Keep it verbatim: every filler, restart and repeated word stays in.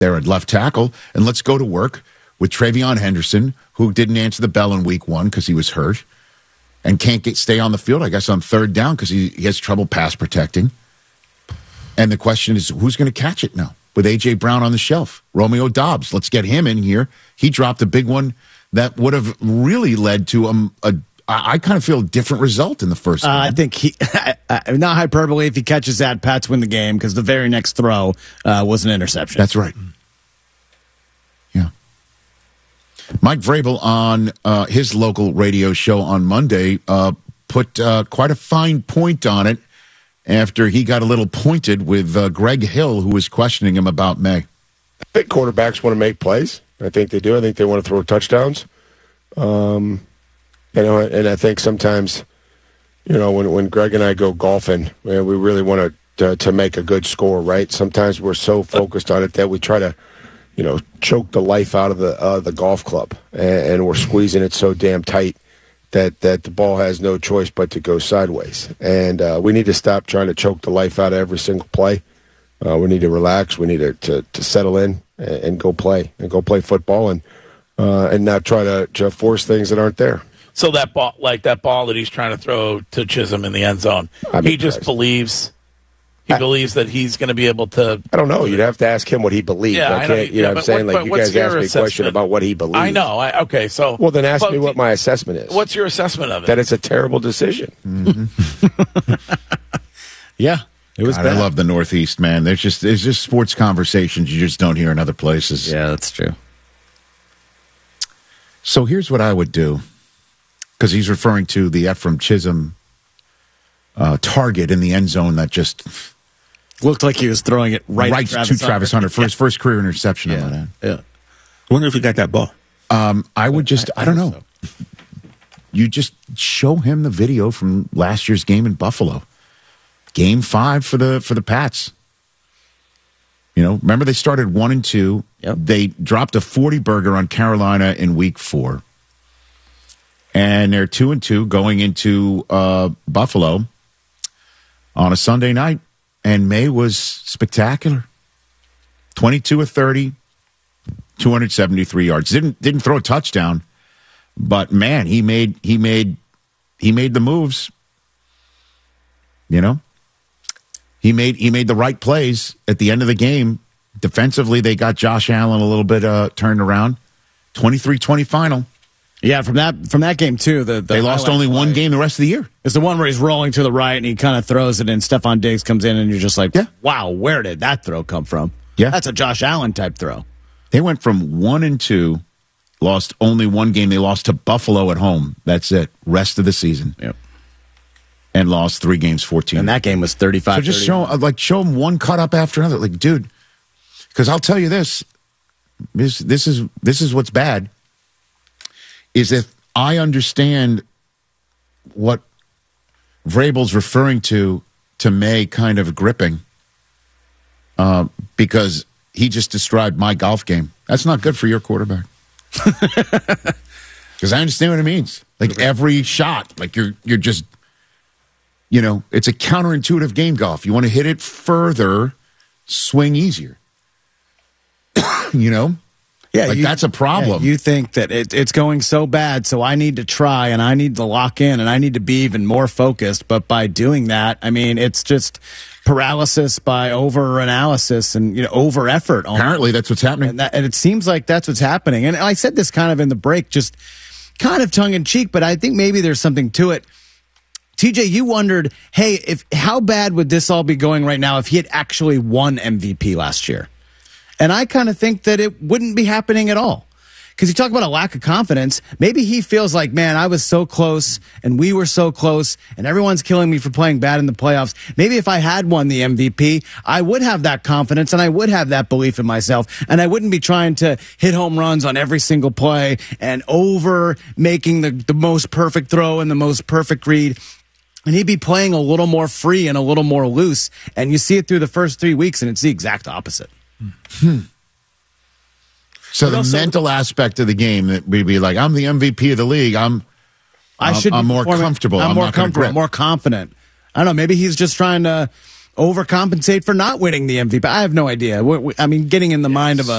there at left tackle, and let's go to work with Travion Henderson, who didn't answer the bell in week one because he was hurt and can't get, stay on the field, I guess, on third down because he, he has trouble pass protecting. And the question is, who's going to catch it now with A J. Brown on the shelf? Romeo Doubs, let's get him in here. He dropped a big one that would have really led to a, a I, I kind of feel a different result in the first game. Uh, I think he, not hyperbole, if he catches that, Pats win the game because the very next throw uh, was an interception. That's right. Yeah. Mike Vrabel on uh, his local radio show on Monday uh, put uh, quite a fine point on it after he got a little pointed with uh, Greg Hill, who was questioning him about May. I think quarterbacks want to make plays. I think they do. I think they want to throw touchdowns. Um, you know, and I think sometimes, you know, when, when Greg and I go golfing, man, we really want to, to to make a good score, right? Sometimes we're so focused on it that we try to, you know, choke the life out of the uh, the golf club, and, and we're squeezing it so damn tight that, that the ball has no choice but to go sideways. And uh, we need to stop trying to choke the life out of every single play. Uh, we need to relax. We need to, to, to settle in and, and go play and go play football and uh, and not try to, to force things that aren't there. So that ball, like that ball that he's trying to throw to Chisholm in the end zone, I mean, he just believes he I, believes that he's going to be able to. I don't know. You'd have to ask him what he believes. Yeah, I I can't. know, You yeah, know what I'm saying? What, like you guys asked me a question about what he believes. I know. I, okay, so well, then ask me what my assessment is. What's your assessment of it? That it's a terrible decision. Mm-hmm. Yeah. It was God, bad. I love the Northeast, man. There's just there's just sports conversations you just don't hear in other places. Yeah, that's true. So here's what I would do, because he's referring to the Ephraim Chisholm uh, target in the end zone that just looked like he was throwing it right, right to Travis, to Travis Hunter, Hunter. for his first career interception. Yeah. On that. Yeah. I wonder if he got that ball. Um, I would just, I, I don't know. So. You just show him the video from last year's game in Buffalo. Game five for the for the Pats. You know, remember they started one and two. Yep. They dropped a forty burger on Carolina in week four, and they're two and two going into uh, Buffalo on a Sunday night. And May was spectacular. Twenty-two of thirty, two hundred seventy-three yards. Didn't didn't throw a touchdown, but man, he made he made he made the moves. You know. He made he made the right plays at the end of the game. Defensively, they got Josh Allen a little bit uh, turned around. twenty-three twenty final. Yeah, from that from that game, too. The, the they lost only play. one game the rest of the year. It's the one where he's rolling to the right, and he kind of throws it, and Stephon Diggs comes in, and you're just like, yeah. wow, where did that throw come from? Yeah. That's a Josh Allen-type throw. They went from one and two, lost only one game. They lost to Buffalo at home. That's it. Rest of the season. Yep. And lost three games, fourteen. And that game was thirty-five. So just show like show them one cut up after another. Like, dude, because I'll tell you this, this, this is this is what's bad. Is if I understand what Vrabel's referring to to May kind of gripping, uh, because he just described my golf game. That's not good for your quarterback. Because I understand what it means. Like every shot, like you're you're just. You know, it's a counterintuitive game, golf. You want to hit it further, swing easier. You know? Yeah, like you, that's a problem. Yeah, you think that it, it's going so bad, so I need to try and I need to lock in and I need to be even more focused. But by doing that, I mean, it's just paralysis by over-analysis and, you know, over-effort. Apparently, that's what's happening. And, that, and it seems like that's what's happening. And I said this kind of in the break, just kind of tongue-in-cheek, but I think maybe there's something to it. T J, you wondered, hey, if how bad would this all be going right now if he had actually won M V P last year? And I kind of think that it wouldn't be happening at all. Because you talk about a lack of confidence. Maybe he feels like, man, I was so close and we were so close and everyone's killing me for playing bad in the playoffs. Maybe if I had won the M V P, I would have that confidence and I would have that belief in myself. And I wouldn't be trying to hit home runs on every single play and over making the, the most perfect throw and the most perfect read. And he'd be playing a little more free and a little more loose. And you see it through the first three weeks, and it's the exact opposite. Hmm. So but the also, mental aspect of the game, that we'd be like, I'm the M V P of the league. I'm, I I'm, should I'm more comfortable. I'm, I'm more not comfortable. I'm more confident. I don't know. Maybe he's just trying to, overcompensate for not winning the M V P? I have no idea. I mean, getting in the mind of a